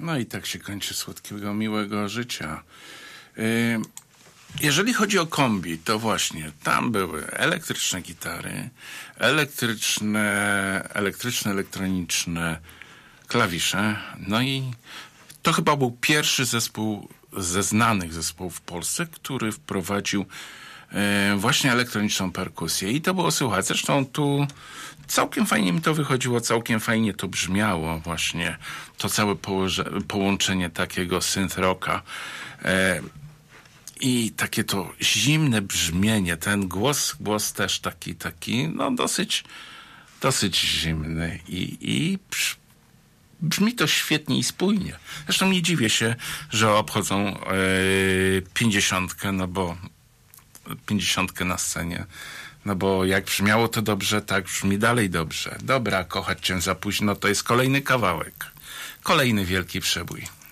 No i tak się kończy słodkiego, miłego życia. Jeżeli chodzi o kombi, to właśnie tam były elektryczne gitary, elektroniczne klawisze. No i to chyba był pierwszy zespół ze znanych zespołów w Polsce, który wprowadził właśnie elektroniczną perkusję. I to było słychać. Zresztą tu całkiem fajnie mi to wychodziło, całkiem fajnie to brzmiało właśnie. To całe połączenie takiego synth rocka. I takie to zimne brzmienie, ten głos też taki, no dosyć zimny i brzmi to świetnie i spójnie. Zresztą nie dziwię się, że obchodzą 50, no bo 50 na scenie. No bo jak brzmiało to dobrze, tak brzmi dalej dobrze. Dobra, kochać cię za późno to jest kolejny kawałek. Kolejny wielki przebój.